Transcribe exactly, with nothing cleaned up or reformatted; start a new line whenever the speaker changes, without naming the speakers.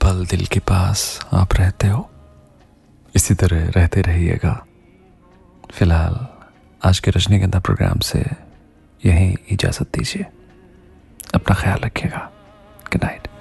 पल दिल के पास आप रहते हो, इसी तरह रहते रहिएगा। फिलहाल आज के रजनीगंधा प्रोग्राम से यहीं इजाज़त दीजिए। अपना ख्याल रखिएगा। Good night.